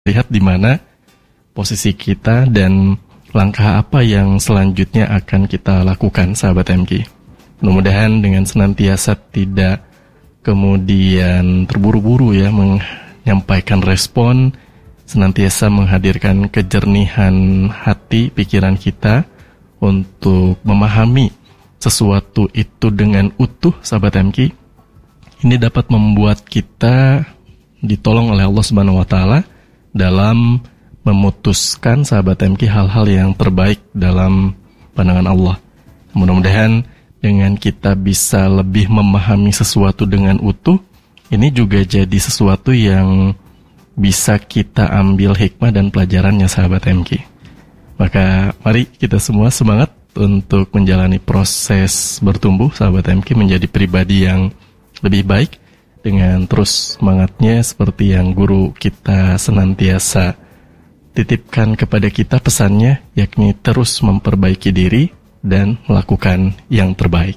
lihat di mana posisi kita dan langkah apa yang selanjutnya akan kita lakukan, sahabat MK. Mudah-mudahan dengan senantiasa tidak kemudian terburu-buru ya menyampaikan respon, senantiasa menghadirkan kejernihan hati, pikiran kita untuk memahami sesuatu itu dengan utuh, sahabat MK. Ini dapat membuat kita ditolong oleh Allah Subhanahu wa taala dalam memutuskan, sahabat MK, hal-hal yang terbaik dalam pandangan Allah. Mudah-mudahan dengan kita bisa lebih memahami sesuatu dengan utuh, ini juga jadi sesuatu yang bisa kita ambil hikmah dan pelajarannya, sahabat MK. Maka mari kita semua semangat untuk menjalani proses bertumbuh, sahabat MK, menjadi pribadi yang lebih baik dengan terus semangatnya seperti yang guru kita senantiasa titipkan kepada kita pesannya, yakni terus memperbaiki diri dan melakukan yang terbaik.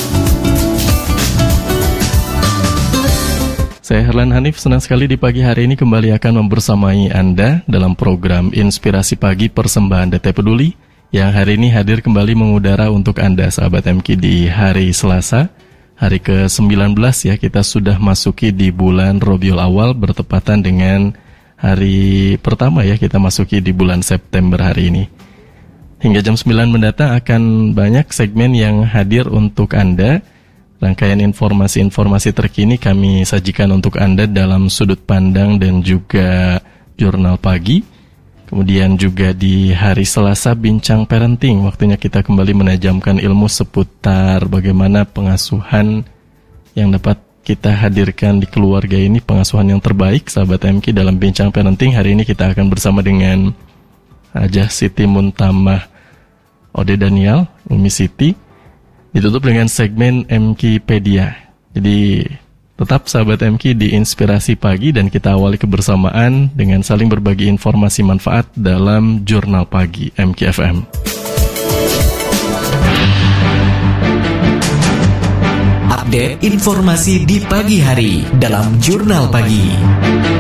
Saya Herlan Hanif, senang sekali di pagi hari ini kembali akan membersamai Anda dalam program Inspirasi Pagi Persembahan DT Peduli yang hari ini hadir kembali mengudara untuk Anda, sahabat MK, di hari Selasa, hari ke-19 ya. Kita sudah masuki di bulan Rabiul Awal, bertepatan dengan hari pertama ya, kita masuki di bulan September hari ini. Hingga jam 9 mendatang akan banyak segmen yang hadir untuk Anda. Rangkaian informasi-informasi terkini kami sajikan untuk Anda dalam sudut pandang dan juga jurnal pagi. Kemudian juga di hari Selasa bincang parenting, waktunya kita kembali menajamkan ilmu seputar bagaimana pengasuhan yang dapat kita hadirkan di keluarga ini, pengasuhan yang terbaik, sahabat MK. Dalam bincang parenting hari ini kita akan bersama dengan Hajah Siti Muntamah Ode Daniel, Umi Siti. Ditutup dengan segmen MKpedia. Jadi tetap, sahabat MK, di Inspirasi Pagi, dan kita awali kebersamaan dengan saling berbagi informasi manfaat dalam Jurnal Pagi MK FM. Update informasi di pagi hari dalam Jurnal Pagi.